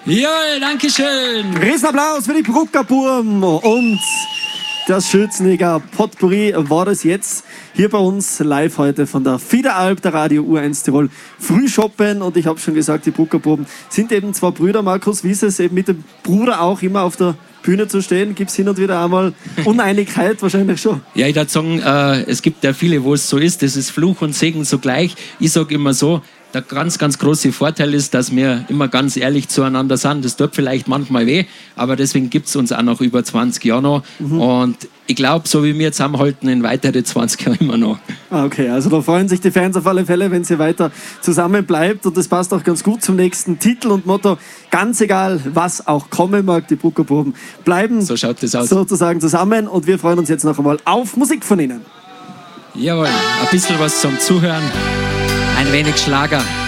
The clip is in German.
Jawohl, danke schön. Riesenapplaus für die Bruckerbuben und das Schürzenegger Potpourri war das jetzt hier bei uns live heute von der Fiederalp, der Radio U1 Tirol Frühschoppen. Und ich habe schon gesagt, die Bruckerbuben sind eben zwei Brüder. Markus, wie ist es eben mit dem Bruder auch immer auf der Bühne zu stehen? Gibt es hin und wieder einmal Uneinigkeit? Wahrscheinlich schon. Ja, ich würde sagen, es gibt ja viele, wo es so ist. Das ist Fluch und Segen zugleich. Ich sage immer so, der ganz, ganz große Vorteil ist, dass wir immer ganz ehrlich zueinander sind. Das tut vielleicht manchmal weh, aber deswegen gibt es uns auch noch über 20 Jahre noch. Und ich glaube, so wie wir zusammenhalten, in weitere 20 Jahren immer noch. Okay, also da freuen sich die Fans auf alle Fälle, wenn sie weiter zusammen bleibt. Und das passt auch ganz gut zum nächsten Titel und Motto. Ganz egal, was auch kommen mag, die Bruckerbuben bleiben So schaut das aus. sozusagen zusammen. Und wir freuen uns jetzt noch einmal auf Musik von Ihnen. Jawohl, ein bisschen was zum Zuhören. Ein wenig Schlager.